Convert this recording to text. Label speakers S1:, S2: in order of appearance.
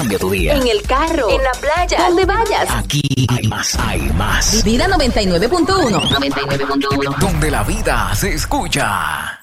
S1: cambia tu día.
S2: En el carro, en la playa, donde vayas.
S1: Aquí hay más.
S2: Vida 99.1.
S1: Donde la vida se escucha.